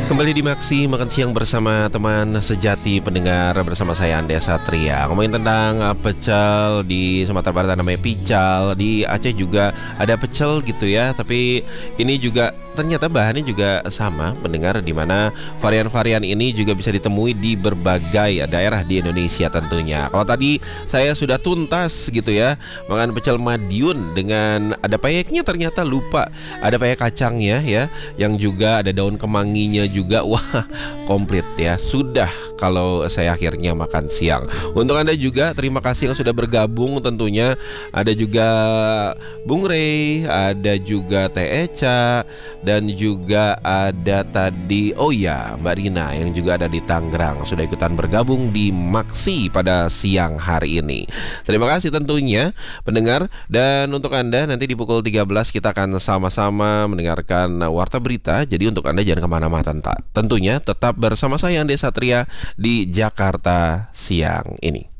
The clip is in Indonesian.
Kembali di Maksi Makan Siang bersama teman sejati pendengar, bersama saya Ande Satria. Ngomongin tentang pecel, di Sumatera Barat namanya pical, di Aceh juga ada pecel gitu ya. Tapi ini juga ternyata bahannya juga sama pendengar, di mana varian-varian ini juga bisa ditemui di berbagai daerah di Indonesia tentunya. Kalau tadi saya sudah tuntas gitu ya makan pecel Madiun dengan ada peyeknya, ternyata lupa ada peyek kacangnya ya, yang juga ada daun kemanginya juga. Wah, komplit ya. Sudah kalau saya akhirnya makan siang. Untuk Anda juga terima kasih yang sudah bergabung tentunya. Ada juga Bung Rey, ada juga Teh Eca, dan juga ada tadi Mbak Rina yang juga ada di Tangerang, sudah ikutan bergabung di Maksi pada siang hari ini. Terima kasih tentunya pendengar. Dan untuk Anda nanti di pukul 13 kita akan sama-sama mendengarkan Warta Berita. Jadi untuk Anda jangan kemana-mana, tentunya tetap bersama saya Ande Satria di Jakarta siang ini.